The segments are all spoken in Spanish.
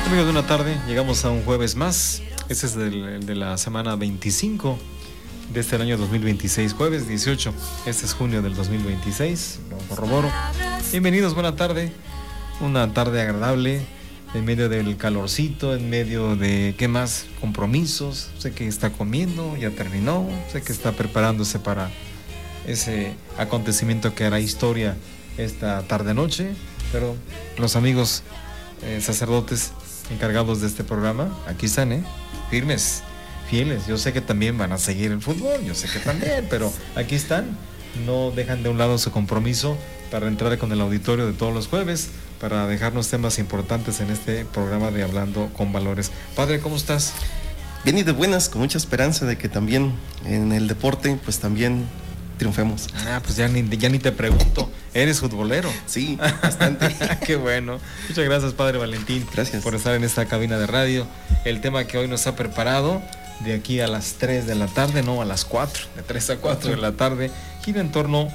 Amigos, de una tarde, llegamos a un jueves más. Este es el de la semana 25 de este año 2026, jueves 18. Este es junio del 2026, lo corroboro. Bienvenidos, buena tarde. Una tarde agradable, en medio del calorcito, en medio de, ¿qué más? Compromisos. Sé que está comiendo, ya terminó. Sé que está preparándose para ese acontecimiento que hará historia esta tarde-noche. Pero los amigos sacerdotes encargados de este programa, aquí están, firmes, fieles. Yo sé que también van a seguir el fútbol, yo sé que también, pero aquí están, no dejan de un lado su compromiso para entrar con el auditorio de todos los jueves, para dejarnos temas importantes en este programa de Hablando con Valores. Padre, ¿cómo estás? Bien y de buenas, con mucha esperanza de que también en el deporte, pues también triunfemos. Pues ya ni te pregunto, ¿eres futbolero? Sí, bastante. Qué bueno. Muchas gracias, Padre Valentín. Gracias. Por estar en esta cabina de radio. El tema que hoy nos ha preparado, de aquí a las 3 de la tarde, no, a las 4, de 3 a 4 de la tarde, gira en torno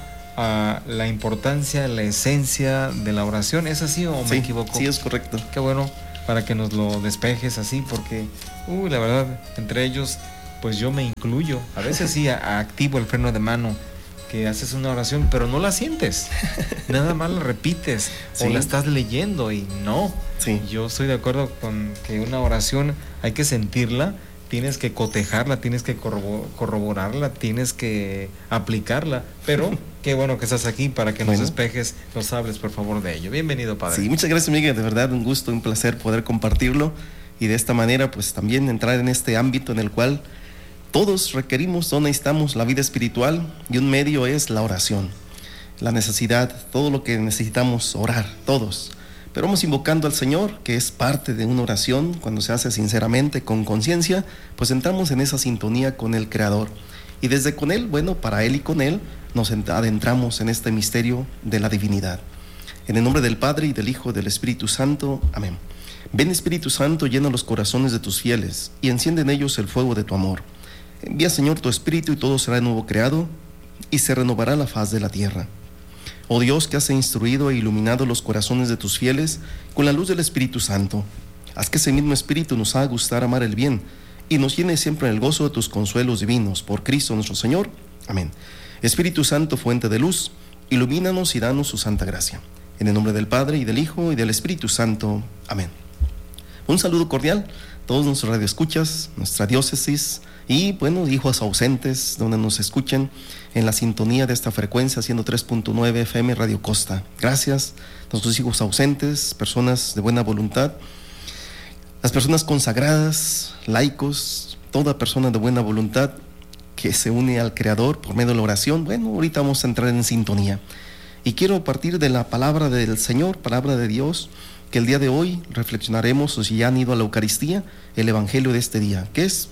a la importancia, la esencia de la oración. ¿Es así o me equivoco? Sí, es correcto. Qué bueno, para que nos lo despejes así, porque, la verdad, entre ellos, pues yo me incluyo. A veces sí activo el freno de mano, que haces una oración, pero no la sientes. Nada más la repites, o la estás leyendo y no. Sí. Yo estoy de acuerdo con que una oración hay que sentirla, tienes que cotejarla, tienes que corroborarla, tienes que aplicarla. Pero qué bueno que estás aquí para que nos despejes, nos hables por favor de ello. Bienvenido, Padre. Sí, muchas gracias, Miguel. De verdad, un gusto, un placer poder compartirlo y de esta manera pues también entrar en este ámbito en el cual todos requerimos o necesitamos la vida espiritual, y un medio es la oración. La necesidad, todo lo que necesitamos orar, todos. Pero vamos invocando al Señor, que es parte de una oración. Cuando se hace sinceramente, con conciencia, pues entramos en esa sintonía con el Creador. Y desde con Él, para Él y con Él, nos adentramos en este misterio de la divinidad. En el nombre del Padre, y del Hijo, y del Espíritu Santo. Amén. Ven, Espíritu Santo, llena los corazones de tus fieles, y enciende en ellos el fuego de tu amor. Envía, Señor, tu Espíritu, y todo será de nuevo creado, y se renovará la faz de la tierra. Oh Dios, que has instruido e iluminado los corazones de tus fieles con la luz del Espíritu Santo, haz que ese mismo Espíritu nos haga gustar amar el bien, y nos llene siempre en el gozo de tus consuelos divinos. Por Cristo nuestro Señor. Amén. Espíritu Santo, fuente de luz, ilumínanos y danos su santa gracia. En el nombre del Padre, y del Hijo, y del Espíritu Santo. Amén. Un saludo cordial a todos nuestros radioescuchas, nuestra diócesis, y hijos ausentes, donde nos escuchen en la sintonía de esta frecuencia, 103.9 FM Radio Costa. Gracias a nuestros hijos ausentes, personas de buena voluntad, las personas consagradas, laicos, toda persona de buena voluntad que se une al Creador por medio de la oración. Ahorita vamos a entrar en sintonía. Y quiero partir de la palabra del Señor, palabra de Dios, que el día de hoy reflexionaremos, o si ya han ido a la Eucaristía, el Evangelio de este día, que es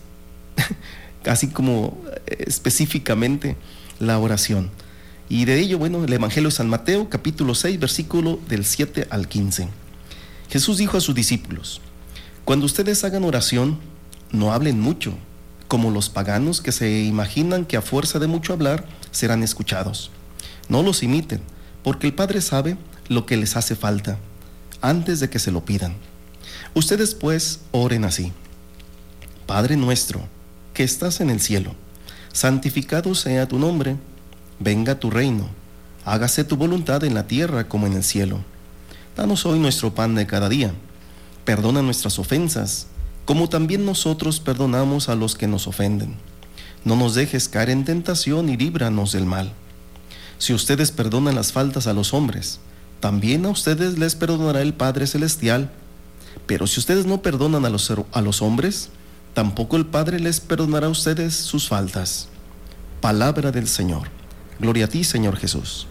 así como específicamente la oración. Y de ello, el Evangelio de San Mateo, capítulo 6, versículo del 7 al 15. Jesús dijo a sus discípulos: cuando ustedes hagan oración, no hablen mucho, como los paganos que se imaginan que a fuerza de mucho hablar serán escuchados. No los imiten, porque el Padre sabe lo que les hace falta, antes de que se lo pidan. Ustedes pues oren así: Padre nuestro, que estás en el cielo, santificado sea tu nombre, venga tu reino, hágase tu voluntad en la tierra como en el cielo. Danos hoy nuestro pan de cada día, perdona nuestras ofensas, como también nosotros perdonamos a los que nos ofenden. No nos dejes caer en tentación y líbranos del mal. Si ustedes perdonan las faltas a los hombres, también a ustedes les perdonará el Padre Celestial. Pero si ustedes no perdonan a los hombres, tampoco el Padre les perdonará a ustedes sus faltas. Palabra del Señor. Gloria a ti, Señor Jesús.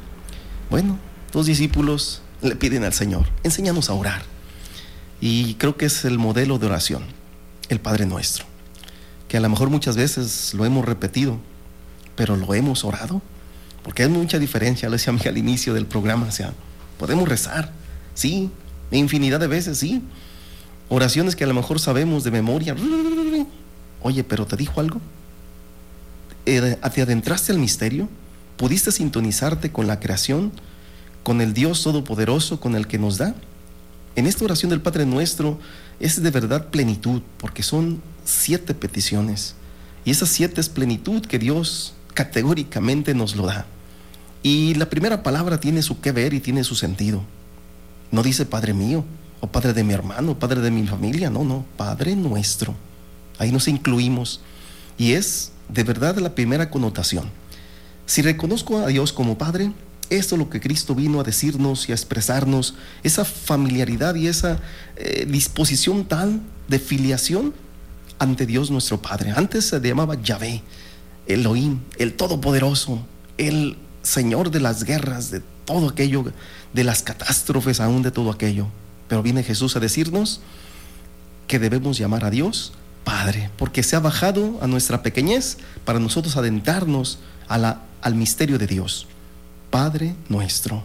Los discípulos le piden al Señor: enséñanos a orar. Y creo que es el modelo de oración, el Padre Nuestro, que a lo mejor muchas veces lo hemos repetido, pero lo hemos orado, porque hay mucha diferencia. Lo decía al inicio del programa, podemos rezar, sí, infinidad de veces, sí, oraciones que a lo mejor sabemos de memoria. Oye, pero ¿te dijo algo? ¿Te adentraste al misterio? ¿Pudiste sintonizarte con la creación, con el Dios Todopoderoso, con el que nos da? En esta oración del Padre Nuestro es de verdad plenitud, porque son 7 peticiones. Y esas 7 es plenitud que Dios categóricamente nos lo da. Y la primera palabra tiene su que ver y tiene su sentido. No dice Padre mío, o Padre de mi hermano, Padre de mi familia. No, Padre Nuestro. Ahí nos incluimos. Y es de verdad la primera connotación. Si reconozco a Dios como Padre, esto es lo que Cristo vino a decirnos y a expresarnos, esa familiaridad y esa disposición tal de filiación ante Dios nuestro Padre. Antes se llamaba Yahvé, Elohim, el Todopoderoso, el Señor de las guerras, de todo aquello, de las catástrofes, aún de todo aquello. Pero viene Jesús a decirnos que debemos llamar a Dios Padre, porque se ha bajado a nuestra pequeñez para nosotros adentrarnos al misterio de Dios. Padre Nuestro.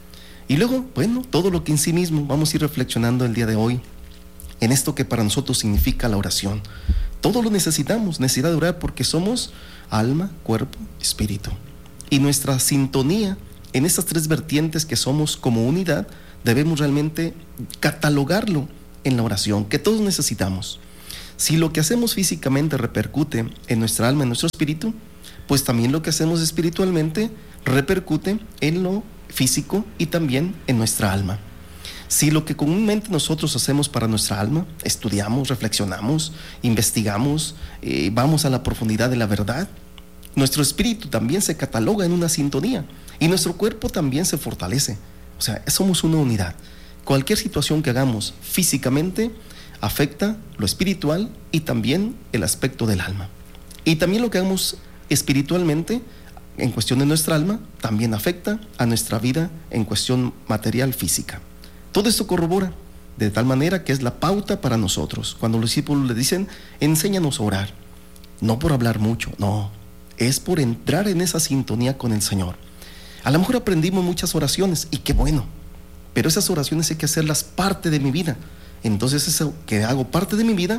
Y luego, bueno, todo lo que en sí mismo vamos a ir reflexionando el día de hoy en esto que para nosotros significa la oración. Todo lo necesitamos, necesidad de orar, porque somos alma, cuerpo, espíritu. Y nuestra sintonía en estas 3 vertientes que somos como unidad, debemos realmente catalogarlo en la oración, que todos necesitamos. Si lo que hacemos físicamente repercute en nuestra alma, en nuestro espíritu, pues también lo que hacemos espiritualmente repercute en lo físico y también en nuestra alma. Si lo que comúnmente nosotros hacemos para nuestra alma, estudiamos, reflexionamos, investigamos, vamos a la profundidad de la verdad, nuestro espíritu también se cataloga en una sintonía y nuestro cuerpo también se fortalece. O sea, somos una unidad. Cualquier situación que hagamos físicamente afecta lo espiritual y también el aspecto del alma. Y también lo que hagamos espiritualmente en cuestión de nuestra alma también afecta a nuestra vida en cuestión material física. Todo esto corrobora de tal manera que es la pauta para nosotros. Cuando los discípulos le dicen, enséñanos a orar, no por hablar mucho, no, es por entrar en esa sintonía con el Señor. A lo mejor aprendimos muchas oraciones y qué bueno, pero esas oraciones hay que hacerlas parte de mi vida. Entonces eso que hago parte de mi vida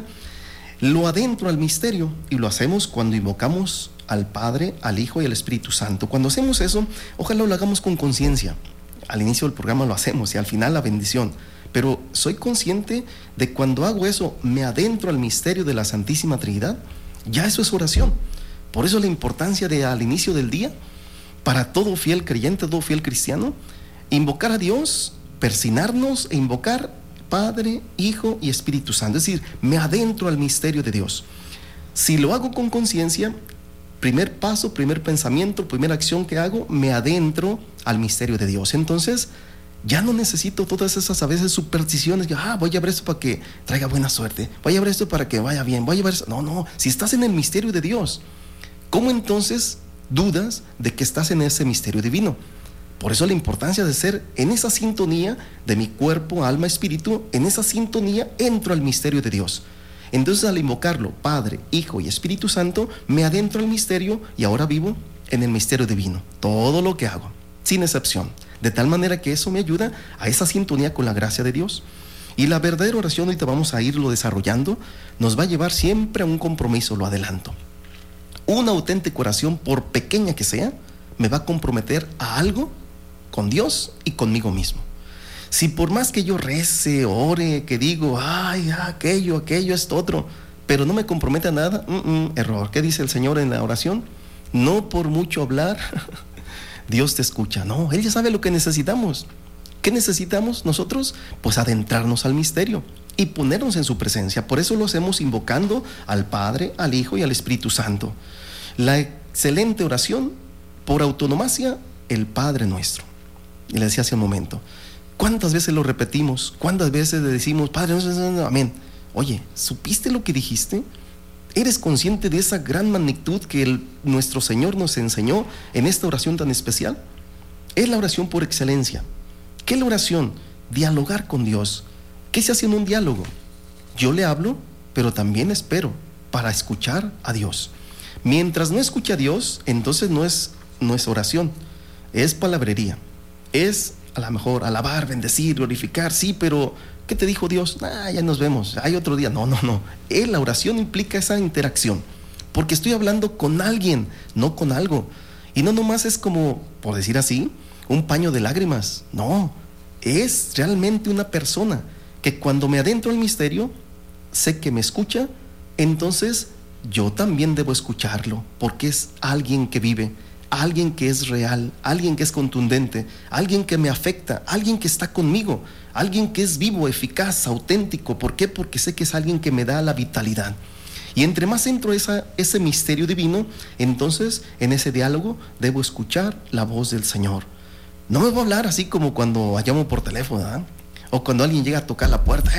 lo adentro al misterio, y lo hacemos cuando invocamos al Padre, al Hijo y al Espíritu Santo. Cuando hacemos eso, ojalá lo hagamos con conciencia. Al inicio del programa lo hacemos y al final la bendición. Pero soy consciente de cuando hago eso, me adentro al misterio de la Santísima Trinidad. Ya eso es oración. Por eso la importancia de al inicio del día, para todo fiel creyente, todo fiel cristiano, invocar a Dios, persignarnos e invocar Padre, Hijo y Espíritu Santo. Es decir, me adentro al misterio de Dios. Si lo hago con conciencia, primer paso, primer pensamiento, primera acción que hago, me adentro al misterio de Dios. Entonces, ya no necesito todas esas a veces supersticiones. Voy a ver esto para que traiga buena suerte. Voy a ver esto para que vaya bien. Voy a ver eso. No. Si estás en el misterio de Dios, ¿cómo entonces dudas de que estás en ese misterio divino? Por eso la importancia de ser en esa sintonía de mi cuerpo, alma, espíritu, en esa sintonía entro al misterio de Dios. Entonces al invocarlo, Padre, Hijo y Espíritu Santo, me adentro al misterio y ahora vivo en el misterio divino. Todo lo que hago, sin excepción. De tal manera que eso me ayuda a esa sintonía con la gracia de Dios. Y la verdadera oración, ahorita vamos a irlo desarrollando, nos va a llevar siempre a un compromiso, lo adelanto. Una auténtica oración, por pequeña que sea, me va a comprometer a algo con Dios y conmigo mismo. Si por más que yo rece, ore, que digo, aquello, esto, otro, pero no me compromete a nada, error. ¿Qué dice el Señor en la oración? No por mucho hablar, Dios te escucha. No, Él ya sabe lo que necesitamos. ¿Qué necesitamos nosotros? Pues adentrarnos al misterio y ponernos en su presencia. Por eso lo hacemos invocando al Padre, al Hijo y al Espíritu Santo. La excelente oración, por autonomacia, el Padre Nuestro. Y le decía hace un momento, ¿cuántas veces lo repetimos? ¿Cuántas veces le decimos, Padre Nuestro, amén? Oye, ¿supiste lo que dijiste? ¿Eres consciente de esa gran magnitud que nuestro Señor nos enseñó en esta oración tan especial? Es la oración por excelencia. ¿Qué es la oración? Dialogar con Dios. ¿Qué se hace en un diálogo? Yo le hablo, pero también espero para escuchar a Dios. Mientras no escuche a Dios, entonces no es oración, es palabrería. Es a lo mejor alabar, bendecir, glorificar, sí, pero ¿qué te dijo Dios? Ya nos vemos, hay otro día. No. La oración implica esa interacción, porque estoy hablando con alguien, no con algo. Y no nomás es como, por decir así, un paño de lágrimas. No, es realmente una persona que cuando me adentro al misterio, sé que me escucha, entonces yo también debo escucharlo, porque es alguien que vive, alguien que es real, alguien que es contundente, alguien que me afecta, alguien que está conmigo, alguien que es vivo, eficaz, auténtico. ¿Por qué? Porque sé que es alguien que me da la vitalidad. Y entre más entro ese misterio divino, entonces en ese diálogo debo escuchar la voz del Señor. No me va a hablar así como cuando llamo por teléfono, ¿verdad? O cuando alguien llega a tocar la puerta.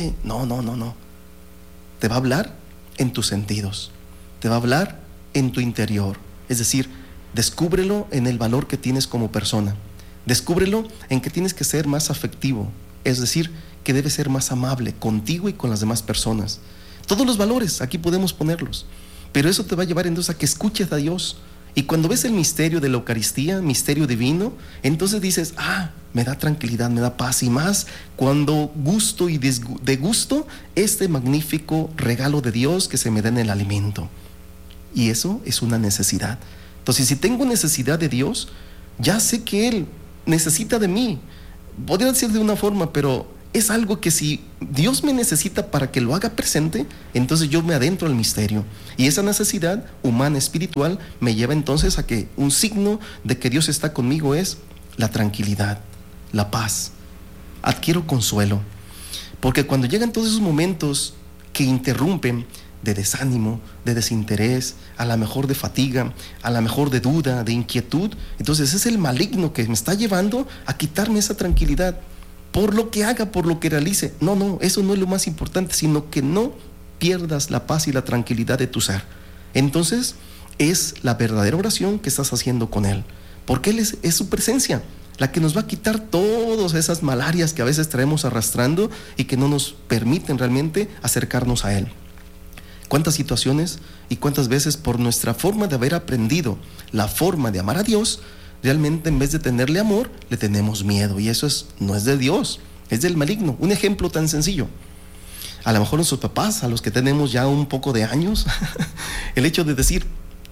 No. Te va a hablar en tus sentidos, te va a hablar en tu interior. Es decir, descúbrelo en el valor que tienes como persona, descúbrelo en que tienes que ser más afectivo, es decir, que debes ser más amable contigo y con las demás personas. Todos los valores aquí podemos ponerlos, pero eso te va a llevar entonces a que escuches a Dios. Y cuando ves el misterio de la Eucaristía, misterio divino, entonces dices, me da tranquilidad, me da paz. Y más cuando gusto y degusto este magnífico regalo de Dios que se me da en el alimento. Y eso es una necesidad. Entonces, si tengo necesidad de Dios, ya sé que Él necesita de mí. Podría decir de una forma, pero es algo que si Dios me necesita para que lo haga presente, entonces yo me adentro al misterio. Y esa necesidad humana, espiritual, me lleva entonces a que un signo de que Dios está conmigo es la tranquilidad, la paz. Adquiero consuelo. Porque cuando llegan todos esos momentos que interrumpen de desánimo, de desinterés, a lo mejor de fatiga, a lo mejor de duda, de inquietud, entonces es el maligno que me está llevando a quitarme esa tranquilidad. Por lo que haga, por lo que realice. No, eso no es lo más importante, sino que no pierdas la paz y la tranquilidad de tu ser. Entonces, es la verdadera oración que estás haciendo con Él, porque Él es su presencia, la que nos va a quitar todas esas malarias que a veces traemos arrastrando y que no nos permiten realmente acercarnos a Él. ¿Cuántas situaciones y cuántas veces por nuestra forma de haber aprendido la forma de amar a Dios, realmente en vez de tenerle amor, le tenemos miedo? Y eso no es de Dios, es del maligno. Un ejemplo tan sencillo. A lo mejor nuestros papás, a los que tenemos ya un poco de años, el hecho de decir,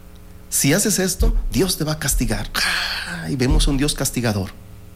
si haces esto, Dios te va a castigar. Y vemos a un Dios castigador.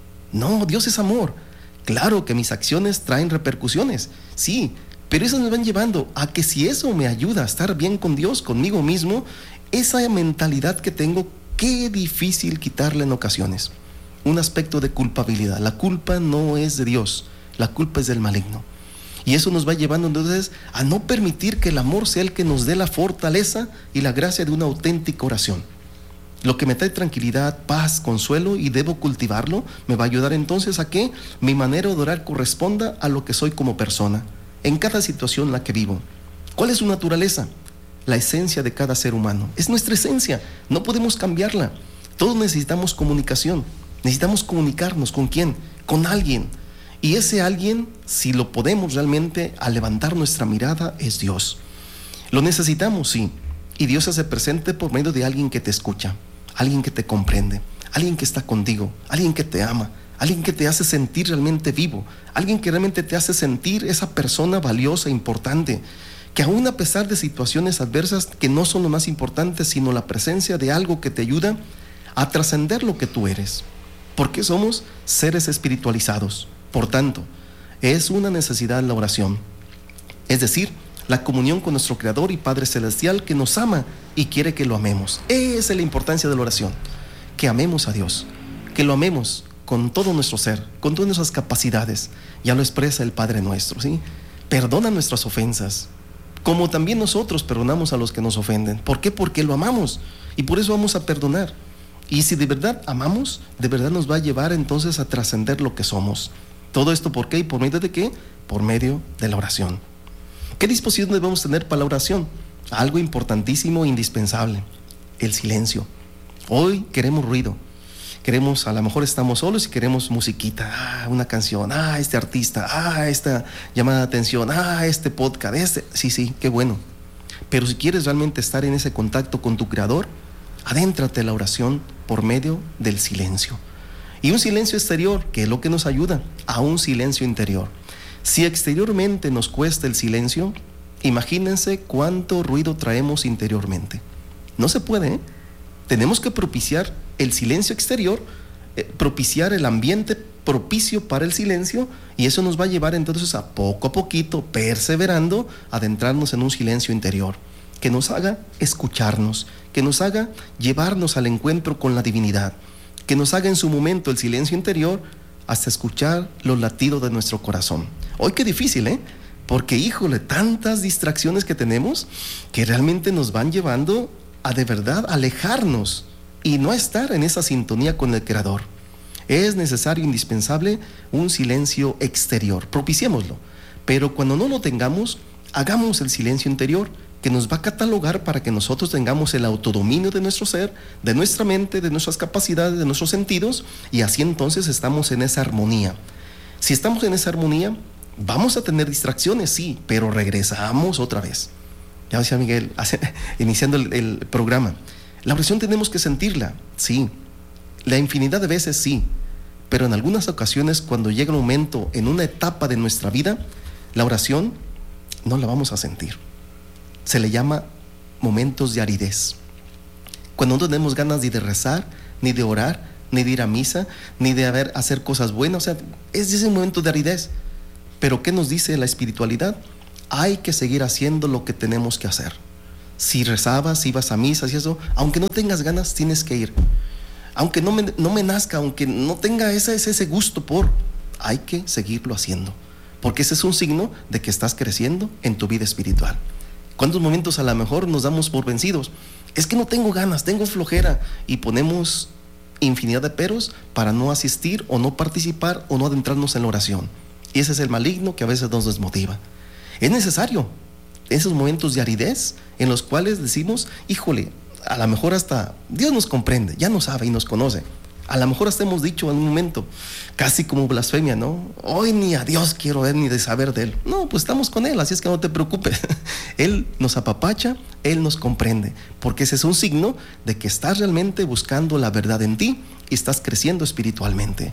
No, Dios es amor. Claro que mis acciones traen repercusiones, sí, pero esas me van llevando a que si eso me ayuda a estar bien con Dios, conmigo mismo, esa mentalidad que tengo, qué difícil quitarla en ocasiones. Un aspecto de culpabilidad. La culpa no es de Dios, la culpa es del maligno. Y eso nos va llevando entonces a no permitir que el amor sea el que nos dé la fortaleza y la gracia de una auténtica oración. Lo que me trae tranquilidad, paz, consuelo, y debo cultivarlo, me va a ayudar entonces a que mi manera de orar corresponda a lo que soy como persona, en cada situación en la que vivo. ¿Cuál es su naturaleza? La esencia de cada ser humano. Es nuestra esencia, no podemos cambiarla. Todos necesitamos comunicación, necesitamos comunicarnos. ¿Con quién? Con alguien. Y ese alguien, si lo podemos realmente al levantar nuestra mirada, es Dios. Lo necesitamos, sí. Y Dios se hace presente por medio de alguien que te escucha, alguien que te comprende, alguien que está contigo, alguien que te ama, alguien que te hace sentir realmente vivo, alguien que realmente te hace sentir esa persona valiosa, importante, que aún a pesar de situaciones adversas que no son lo más importante, sino la presencia de algo que te ayuda a trascender lo que tú eres, porque somos seres espiritualizados. Por tanto, es una necesidad la oración, es decir, la comunión con nuestro Creador y Padre Celestial, que nos ama y quiere que lo amemos. Esa es la importancia de la oración, que amemos a Dios, que lo amemos con todo nuestro ser, con todas nuestras capacidades. Ya lo expresa el Padre nuestro, ¿sí? Perdona nuestras ofensas, como también nosotros perdonamos a los que nos ofenden. ¿Por qué? Porque lo amamos y por eso vamos a perdonar. Y si de verdad amamos, de verdad nos va a llevar entonces a trascender lo que somos. Todo esto, ¿por qué? ¿Y por medio de qué? Por medio de la oración. ¿Qué disposición debemos tener para la oración? Algo importantísimo e indispensable: el silencio. Hoy queremos ruido. Queremos, a lo mejor estamos solos y queremos musiquita, una canción, este artista, esta llamada de atención, este podcast, sí, qué bueno. Pero si quieres realmente estar en ese contacto con tu Creador, adéntrate en la oración por medio del silencio. Y un silencio exterior, que es lo que nos ayuda a un silencio interior. Si exteriormente nos cuesta el silencio, imagínense cuánto ruido traemos interiormente. No se puede, Tenemos que propiciar el silencio exterior, propiciar el ambiente propicio para el silencio, y eso nos va a llevar entonces a poquito, perseverando, adentrarnos en un silencio interior que nos haga escucharnos, que nos haga llevarnos al encuentro con la divinidad, que nos haga en su momento el silencio interior hasta escuchar los latidos de nuestro corazón. Hoy qué difícil, porque híjole, tantas distracciones que tenemos que realmente nos van llevando a de verdad alejarnos y no estar en esa sintonía con el Creador. Es necesario, indispensable, un silencio exterior. Propiciémoslo, pero cuando no lo tengamos, hagamos el silencio interior, que nos va a catalogar para que nosotros tengamos el autodominio de nuestro ser, de nuestra mente, de nuestras capacidades, de nuestros sentidos, y así entonces estamos en esa armonía. Si estamos en esa armonía, vamos a tener distracciones, sí, pero regresamos otra vez. Ya decía Miguel, iniciando el programa, la oración tenemos que sentirla, sí, la infinidad de veces sí, pero en algunas ocasiones, cuando llega un momento en una etapa de nuestra vida, la oración no la vamos a sentir. Se le llama momentos de aridez, cuando no tenemos ganas ni de rezar, ni de orar, ni de ir a misa, ni de hacer cosas buenas. O sea, es ese momento de aridez. Pero ¿qué nos dice la espiritualidad? Hay que seguir haciendo lo que tenemos que hacer. Si rezabas, si ibas a misas y eso, aunque no tengas ganas, tienes que ir. Aunque no me nazca, aunque no tenga ese gusto hay que seguirlo haciendo, porque ese es un signo de que estás creciendo en tu vida espiritual. ¿Cuántos momentos a lo mejor nos damos por vencidos? Es que no tengo ganas, tengo flojera, y ponemos infinidad de peros para no asistir o no participar o no adentrarnos en la oración. Y ese es el maligno que a veces nos desmotiva. Es necesario esos momentos de aridez en los cuales decimos, híjole, a lo mejor hasta Dios nos comprende, ya nos sabe y nos conoce. A lo mejor hasta hemos dicho en un momento, casi como blasfemia, ¿no? Hoy ni a Dios quiero ver ni de saber de Él. No, pues estamos con Él, así es que no te preocupes. Él nos apapacha, Él nos comprende, porque ese es un signo de que estás realmente buscando la verdad en ti y estás creciendo espiritualmente.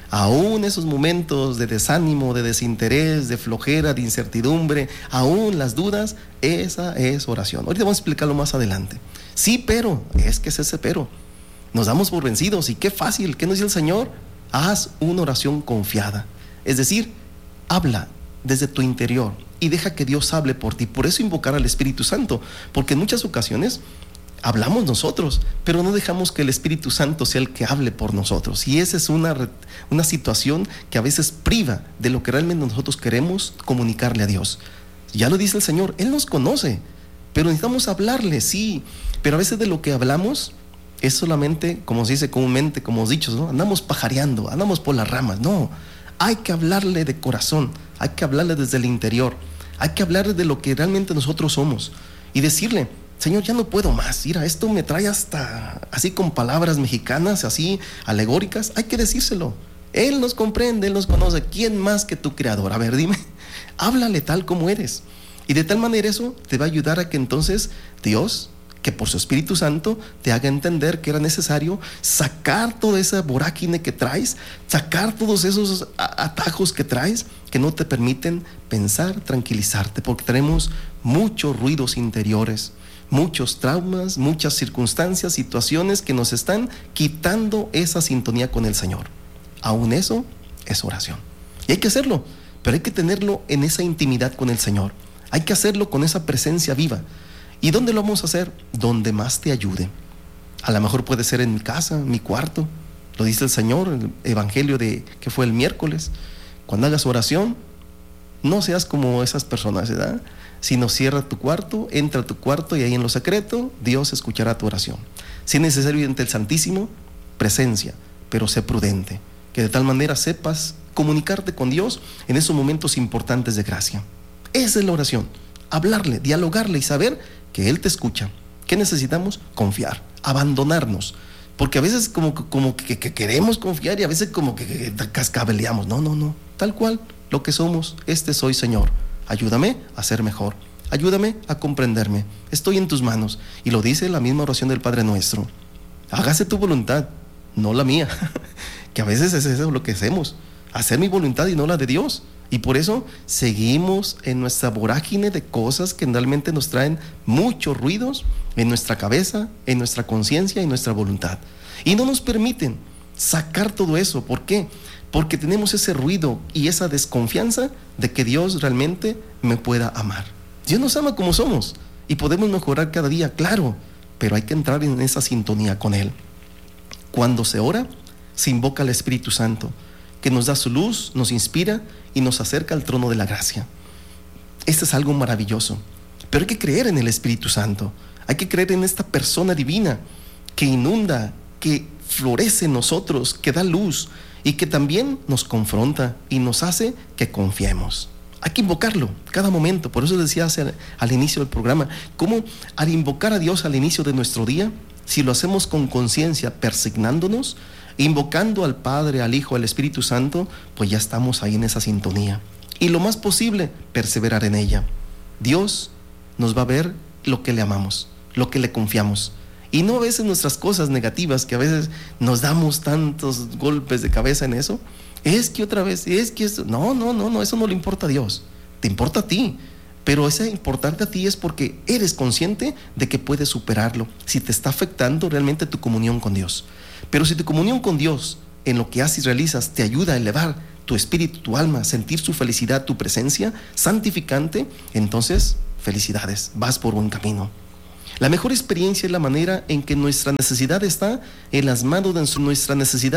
Aún esos momentos de desánimo, de desinterés, de flojera, de incertidumbre, aún las dudas, esa es oración. Ahorita vamos a explicarlo más adelante. Sí, pero, es que es ese pero. Nos damos por vencidos, y qué fácil. ¿Qué nos dice el Señor? Haz una oración confiada. Es decir, habla desde tu interior y deja que Dios hable por ti. Por eso invocar al Espíritu Santo, porque en muchas ocasiones hablamos nosotros, pero no dejamos que el Espíritu Santo sea el que hable por nosotros. Y esa es una situación que a veces priva de lo que realmente nosotros queremos comunicarle a Dios. Ya lo dice el Señor, Él nos conoce, pero necesitamos hablarle, sí. Pero a veces de lo que hablamos es solamente, como se dice comúnmente, como los dichos, ¿no? Andamos pajareando, andamos por las ramas. No, hay que hablarle de corazón, hay que hablarle desde el interior, hay que hablarle de lo que realmente nosotros somos y decirle, Señor, ya no puedo más, mira, esto me trae hasta así con palabras mexicanas, así alegóricas. Hay que decírselo. Él nos comprende, Él nos conoce. ¿Quién más que tu Creador? A ver, dime, háblale tal como eres. Y de tal manera eso te va a ayudar a que entonces Dios, que por su Espíritu Santo te haga entender que era necesario sacar toda esa vorágine que traes, sacar todos esos atajos que traes que no te permiten pensar, tranquilizarte, porque tenemos muchos ruidos interiores, muchos traumas, muchas circunstancias, situaciones que nos están quitando esa sintonía con el Señor. Aún eso es oración. Y hay que hacerlo, pero hay que tenerlo en esa intimidad con el Señor. Hay que hacerlo con esa presencia viva. ¿Y dónde lo vamos a hacer? Donde más te ayude. A lo mejor puede ser en mi casa, en mi cuarto. Lo dice el Señor, el evangelio que fue el miércoles. Cuando hagas oración, no seas como esas personas, ¿verdad? Sino cierra tu cuarto, entra a tu cuarto y ahí en lo secreto, Dios escuchará tu oración. Si es necesario ir ante el Santísimo, presencia, pero sé prudente, que de tal manera sepas comunicarte con Dios en esos momentos importantes de gracia. Esa es la oración. Hablarle, dialogarle y saber que Él te escucha. ¿Qué necesitamos? Confiar, abandonarnos. Porque a veces como que queremos confiar y a veces como que cascabeleamos. No. Tal cual, lo que somos, soy, Señor. Ayúdame a ser mejor. Ayúdame a comprenderme. Estoy en tus manos. Y lo dice la misma oración del Padre Nuestro. Hágase tu voluntad, no la mía. Que a veces es eso lo que hacemos. Hacer mi voluntad y no la de Dios. Y por eso seguimos en nuestra vorágine de cosas que realmente nos traen muchos ruidos en nuestra cabeza, en nuestra conciencia y en nuestra voluntad. Y no nos permiten sacar todo eso. ¿Por qué? Porque tenemos ese ruido y esa desconfianza de que Dios realmente me pueda amar. Dios nos ama como somos y podemos mejorar cada día, claro, pero hay que entrar en esa sintonía con Él. Cuando se ora, se invoca al Espíritu Santo, que nos da su luz, nos inspira y nos acerca al trono de la gracia. Esto es algo maravilloso, pero hay que creer en el Espíritu Santo, hay que creer en esta persona divina que inunda, que florece en nosotros, que da luz y que también nos confronta y nos hace que confiemos. Hay que invocarlo cada momento. Por eso decía al inicio del programa, cómo al invocar a Dios al inicio de nuestro día, si lo hacemos con conciencia, persignándonos, invocando al Padre, al Hijo, al Espíritu Santo, pues ya estamos ahí en esa sintonía. Y lo más posible, perseverar en ella. Dios nos va a ver lo que le amamos, lo que le confiamos. Y no a veces nuestras cosas negativas, que a veces nos damos tantos golpes de cabeza en eso. Es que otra vez, es que esto. No, eso no le importa a Dios. Te importa a ti. Pero ese importante a ti es porque eres consciente de que puedes superarlo, si te está afectando realmente tu comunión con Dios. Pero si tu comunión con Dios, en lo que haces y realizas, te ayuda a elevar tu espíritu, tu alma, sentir su felicidad, tu presencia santificante, entonces, felicidades, vas por buen camino. La mejor experiencia es la manera en que nuestra necesidad está en las manos de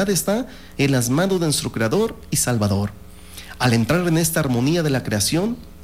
nuestro Creador y Salvador. Al entrar en esta armonía de la creación,